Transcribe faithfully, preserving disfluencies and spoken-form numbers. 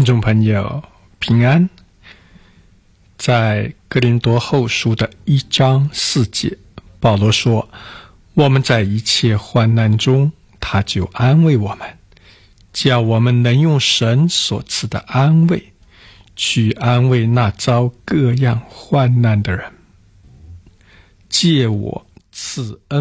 听众朋友平安。在哥林多后书的一章四节，保罗说，我们在一切患难中，他就安慰我们，叫我们能用神所赐的安慰去安慰那遭各样患难的人。借我赐恩